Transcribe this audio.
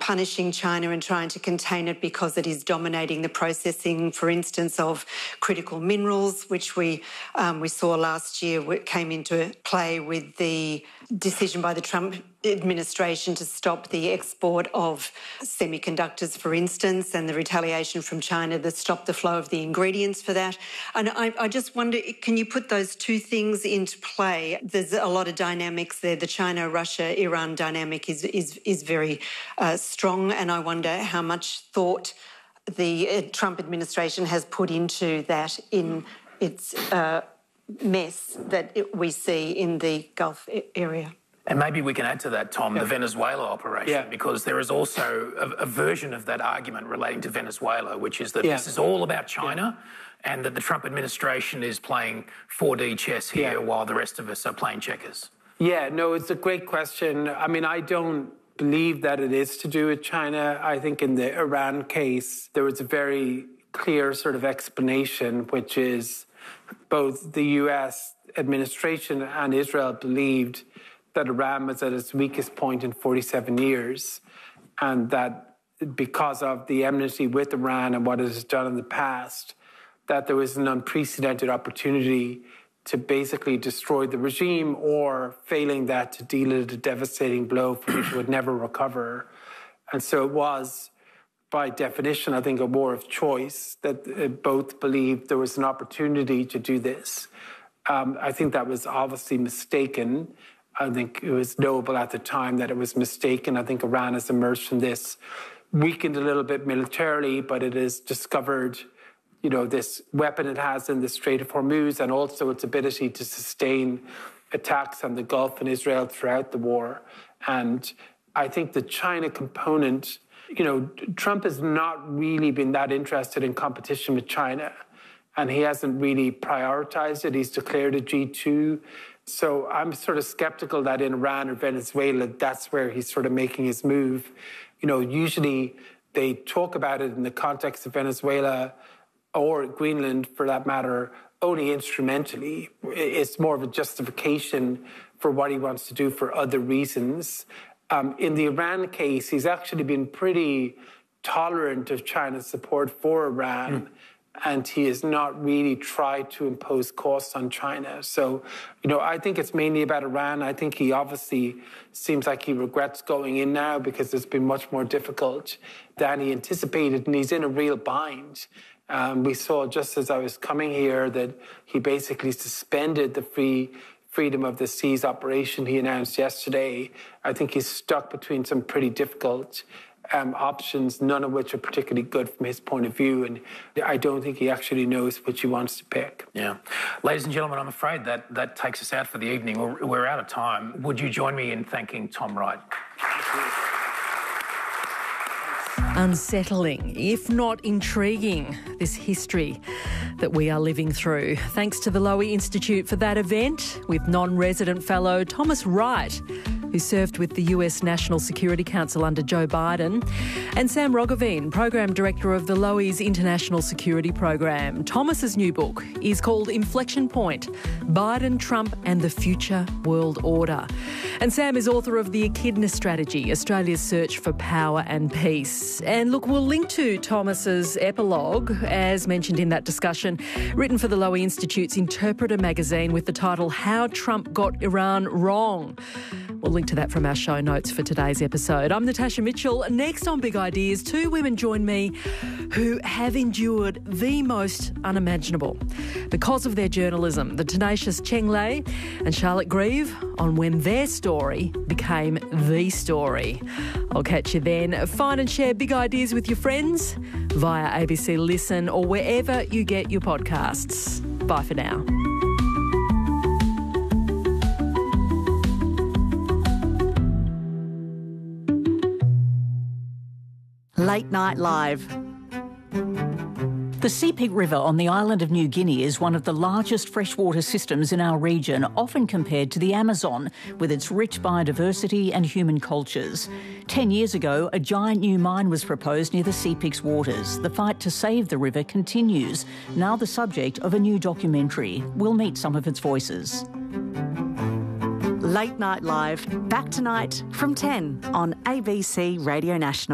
punishing China and trying to contain it because it is dominating the processing, for instance, of critical minerals, which we saw last year came into play with the decision by the Trump administration to stop the export of semiconductors, for instance, and the retaliation from China that stopped the flow of the ingredients for that. And I just wonder, can you put those two things into play? There's a lot of dynamics there. The China-Russia-Iran dynamic is very strong, and I wonder how much thought the Trump administration has put into that in its mess that we see in the Gulf area. And maybe we can add to that, Tom, the Venezuela operation, because there is also a version of that argument relating to Venezuela, which is that this is all about China and that the Trump administration is playing 4D chess here while the rest of us are playing checkers. Yeah, no, it's a great question. I mean, I don't believe that it is to do with China. I think in the Iran case, there was a very clear sort of explanation, which is both the US administration and Israel believed that Iran was at its weakest point in 47 years, and that because of the enmity with Iran and what it has done in the past, that there was an unprecedented opportunity to basically destroy the regime, or failing that, to deal it a devastating blow for which it would never recover. And so it was, by definition, I think, a war of choice, that both believed there was an opportunity to do this. I think that was obviously mistaken. I think it was knowable at the time that it was mistaken. I think Iran has emerged from this weakened a little bit militarily, but it has discovered, you know, this weapon it has in the Strait of Hormuz, and also its ability to sustain attacks on the Gulf and Israel throughout the war. And I think the China component, you know, Trump has not really been that interested in competition with China, and he hasn't really prioritized it. He's declared a G2. So I'm sort of skeptical that in Iran or Venezuela, that's where he's sort of making his move. You know, usually they talk about it in the context of Venezuela or Greenland, for that matter, only instrumentally. It's more of a justification for what he wants to do for other reasons. In the Iran case, he's actually been pretty tolerant of China's support for Iran. And he has not really tried to impose costs on China. So, you know, I think it's mainly about Iran. I think he obviously seems like he regrets going in now because it's been much more difficult than he anticipated, and he's in a real bind. We saw just as I was coming here that he basically suspended the freedom of the seas operation he announced yesterday. I think he's stuck between some pretty difficult options, none of which are particularly good from his point of view, and I don't think he actually knows which he wants to pick. Yeah. Ladies and gentlemen, I'm afraid that takes us out for the evening. We're out of time. Would you join me in thanking Tom Wright? Unsettling, if not intriguing, this history that we are living through. Thanks to the Lowy Institute for that event, with non-resident fellow Thomas Wright, who served with the US National Security Council under Joe Biden, and Sam Roggeveen, Program Director of the Lowy's International Security Program. Thomas's new book is called Inflection Point: Biden, Trump and the Future World Order. And Sam is author of The Echidna Strategy, Australia's Search for Power and Peace. And look, we'll link to Thomas's epilogue, as mentioned in that discussion, written for the Lowy Institute's Interpreter magazine with the title How Trump Got Iran Wrong. We'll link to that from our show notes for today's episode. I'm Natasha Mitchell. Next on Big Ideas, two women join me who have endured the most unimaginable because of their journalism. The tenacious Cheng Lei and Charlotte Grieve on when their story became the story. I'll catch you then. Find and share Big Ideas with your friends via ABC Listen or wherever you get your podcasts. Bye for now. Late Night Live. The Sepik River on the island of New Guinea is one of the largest freshwater systems in our region, often compared to the Amazon, with its rich biodiversity and human cultures. 10 years ago, a giant new mine was proposed near the Sepik's waters. The fight to save the river continues, now the subject of a new documentary. We'll meet some of its voices. Late Night Live, back tonight from 10 on ABC Radio National.